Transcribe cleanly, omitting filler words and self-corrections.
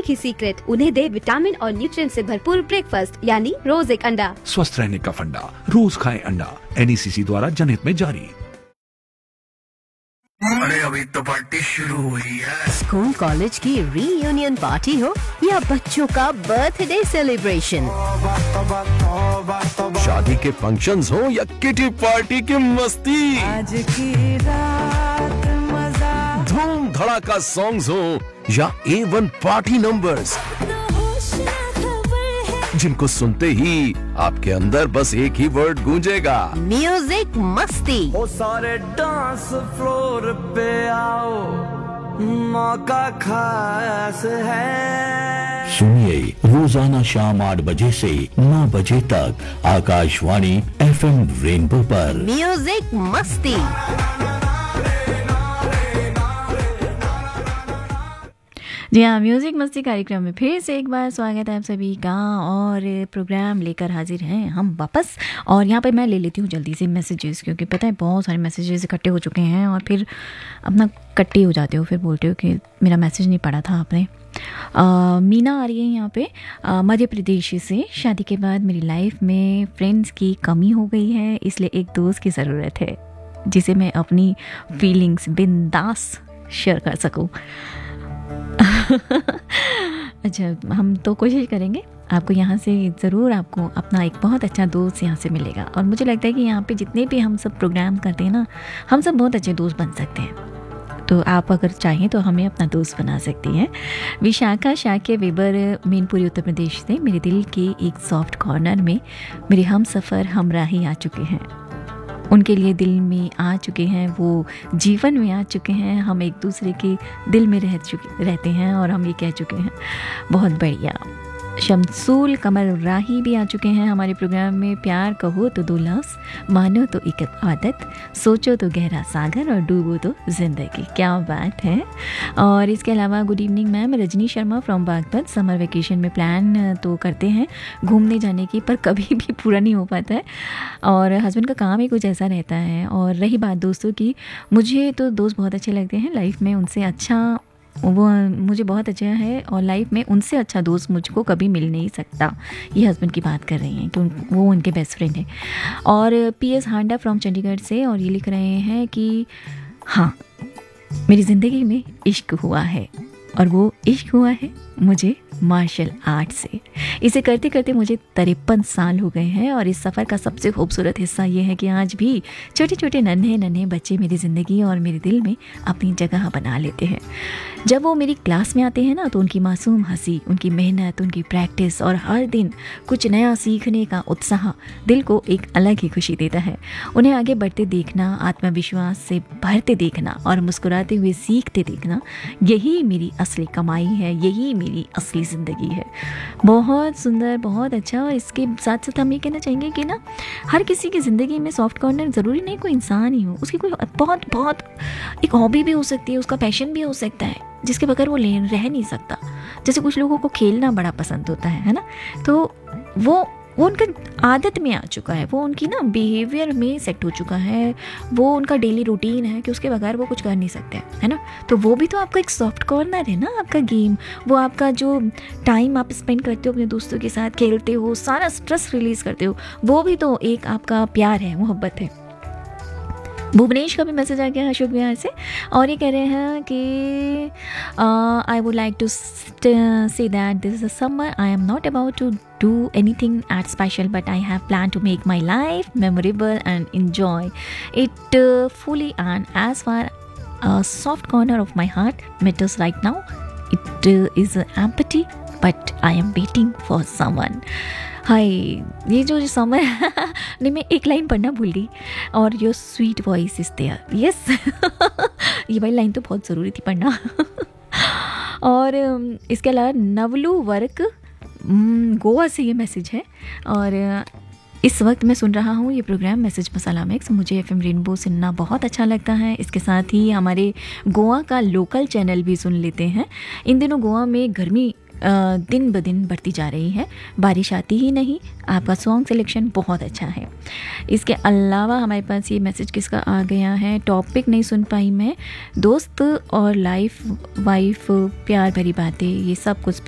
ही secret, उन्हें दे vitamin और nutrient से भरपूर ब्रेकफास्ट यानी रोज एक अंडा। स्वस्थ रहने का फंडा, रोज खाएं अंडा। NECC द्वारा जनहित में जारी। अरे अभी तो पार्टी शुरू हुई है। स्कूल कॉलेज की रीयूनियन पार्टी हो या बच्चों का बर्थडे सेलिब्रेशन, शादी के फंक्शंस हो या किटी पार्टी की मस्ती, आज की रात मजा, धूम धड़ाका सॉन्ग्स हो या A1 पार्टी नंबर्स, जिनको सुनते ही आपके अंदर बस एक ही वर्ड गूंजेगा, म्यूजिक मस्ती। ओ सारे डांस फ्लोर पे आओ, मौका खास है। सुनिए रोजाना शाम 8 बजे से 9 बजे तक आकाशवाणी FM रेनबो पर म्यूजिक मस्ती। जी हाँ, म्यूज़िक मस्ती कार्यक्रम में फिर से एक बार स्वागत है आप सभी का। और प्रोग्राम लेकर हाजिर हैं हम वापस। और यहाँ पे मैं ले लेती हूँ जल्दी से मैसेजेस, क्योंकि पता है बहुत सारे मैसेजेस इकट्ठे हो चुके हैं और फिर अपना कट्टी हो जाते हो, फिर बोलते हो कि मेरा मैसेज नहीं पढ़ा था आपने। मीना आ रही है यहाँ पे मध्य प्रदेश से। शादी के बाद मेरी लाइफ में फ्रेंड्स की कमी हो गई है, इसलिए एक दोस्त की ज़रूरत है जिसे मैं अपनी फीलिंग्स बिंदास शेयर कर सकूँ। अच्छा, हम तो कोशिश करेंगे आपको यहाँ से ज़रूर आपको अपना एक बहुत अच्छा दोस्त यहाँ से मिलेगा। और मुझे लगता है कि यहाँ पे जितने भी हम सब प्रोग्राम करते हैं ना, हम सब बहुत अच्छे दोस्त बन सकते हैं। तो आप अगर चाहें तो हमें अपना दोस्त बना सकती हैं। विशाखा शाक्य वेबर मैनपुरी उत्तर प्रदेश से। मेरे दिल के एक सॉफ्ट कॉर्नर में मेरे हम सफ़र हमराही आ चुके हैं। उनके लिए दिल में आ चुके हैं, वो जीवन में आ चुके हैं। हम एक दूसरे के दिल में रहते हैं और हम ये कह चुके हैं। बहुत बढ़िया। शमसूल कमर राही भी आ चुके हैं हमारे प्रोग्राम में। प्यार कहो तो 2 लफ्ज़, मानो तो एक आदत, सोचो तो गहरा सागर और डूबो तो ज़िंदगी। क्या बात है। और इसके अलावा good evening ma'am, Rajni Sharma from Baghpat. Summer vacation में प्लान तो करते हैं घूमने जाने की, पर कभी भी पूरा नहीं हो पाता है और हस्बैंड का काम ही कुछ ऐसा रहता है। और रही बात दोस्तों की, मुझे तो दोस्त बहुत अच्छे लगते हैं लाइफ में। उनसे अच्छा वो मुझे बहुत अच्छा है और लाइफ में उनसे अच्छा दोस्त मुझको कभी मिल नहीं सकता। ये हस्बैंड की बात कर रही हैं कि वो उनके बेस्ट फ्रेंड हैं। और PS हांडा फ्रॉम चंडीगढ़ से, और ये लिख रहे हैं कि हाँ, मेरी ज़िंदगी में इश्क हुआ है और वो इश्क हुआ है मुझे मार्शल आर्ट से। इसे करते करते मुझे 53 साल हो गए हैं और इस सफ़र का सबसे खूबसूरत हिस्सा ये है कि आज भी छोटे छोटे नन्हे नन्हे बच्चे मेरी ज़िंदगी और मेरे दिल में अपनी जगह बना लेते हैं। जब वो मेरी क्लास में आते हैं ना, तो उनकी मासूम हंसी, उनकी मेहनत, उनकी प्रैक्टिस और हर दिन कुछ नया सीखने का उत्साह दिल को एक अलग ही खुशी देता है। उन्हें आगे बढ़ते देखना, आत्मविश्वास से भरते देखना और मुस्कुराते हुए सीखते देखना, यही मेरी असली कमाई है, यही मेरी असली ज़िंदगी है। बहुत सुंदर, बहुत अच्छा। और इसके साथ साथ हम ये कहना चाहेंगे कि ना, हर किसी की ज़िंदगी में सॉफ्ट कॉर्नर ज़रूरी नहीं कोई इंसान ही हो, उसकी कोई बहुत बहुत एक हॉबी भी हो सकती है, उसका पैशन भी हो सकता है जिसके बगैर वो रह नहीं सकता। जैसे कुछ लोगों को खेलना बड़ा पसंद होता है ना, तो वो उनका आदत में आ चुका है, वो उनकी ना बिहेवियर में सेट हो चुका है, वो उनका डेली रूटीन है कि उसके बगैर वो कुछ कर नहीं सकते, है ना। तो वो भी तो आपका एक सॉफ्ट कॉर्नर है ना, आपका गेम, वो आपका जो टाइम आप स्पेंड करते हो अपने दोस्तों के साथ, खेलते हो, सारा स्ट्रेस रिलीज़ करते हो, वो भी तो एक आपका प्यार है, मोहब्बत है। भुवनेश का भी मैसेज आ गया अशोक बिहार से, और ये कह रहे हैं कि I would like to say that this is a summer, I am not about to do anything at special, but I have planned to make my life memorable and enjoy it fully. And as far a soft corner of my heart matters right now, it is empty, but I am waiting for someone. हाय, ये जो समय नहीं, मैं एक line पढ़ना भूल गई। और your sweet voice is there, yes. ये भाई लाइन तो बहुत ज़रूरी थी पढ़ना। और इसके अलावा नवलू वर्क गोवा से ये मैसेज है, और इस वक्त मैं सुन रहा हूँ ये प्रोग्राम मैसेज मसाला मिक्स। मुझे FM रेनबो सुनना बहुत अच्छा लगता है। इसके साथ ही हमारे गोवा का लोकल चैनल भी सुन लेते हैं। इन दिनों गोवा में गर्मी दिन ब दिन बढ़ती जा रही है, बारिश आती ही नहीं। आपका सॉन्ग सिलेक्शन बहुत अच्छा है। इसके अलावा हमारे पास ये मैसेज किसका आ गया है, टॉपिक नहीं सुन पाई मैं, दोस्त और लाइफ वाइफ प्यार भरी बातें, ये सब कुछ